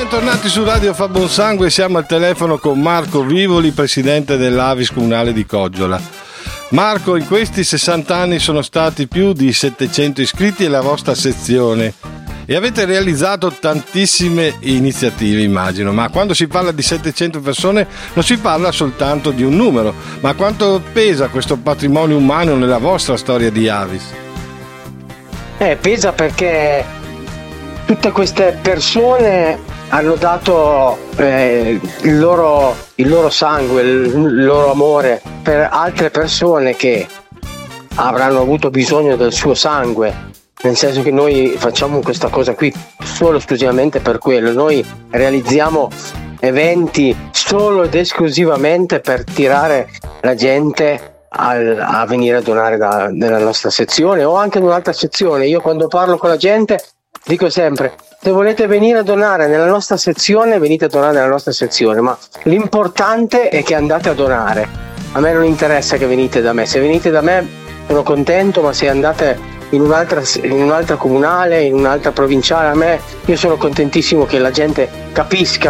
bentornati su Radio Fa Buon Sangue. Siamo al telefono con Marco Vivoli, presidente dell'Avis Comunale di Coggiola. Marco, in questi 60 anni sono stati più di 700 iscritti alla vostra sezione e avete realizzato tantissime iniziative, immagino, ma quando si parla di 700 persone non si parla soltanto di un numero, ma quanto pesa questo patrimonio umano nella vostra storia di Avis? Pesa perché tutte queste persone hanno dato il loro sangue, il loro amore per altre persone che avranno avuto bisogno del suo sangue, nel senso che noi facciamo questa cosa qui solo esclusivamente per quello. Noi realizziamo eventi solo ed esclusivamente per tirare la gente a venire a donare nella nostra sezione o anche in un'altra sezione. Io quando parlo con la gente dico sempre: se volete venire a donare nella nostra sezione, venite a donare nella nostra sezione, ma l'importante è che andate a donare. A me non interessa che venite da me, se venite da me sono contento, ma se andate in un'altra comunale, in un'altra provinciale, io sono contentissimo che la gente capisca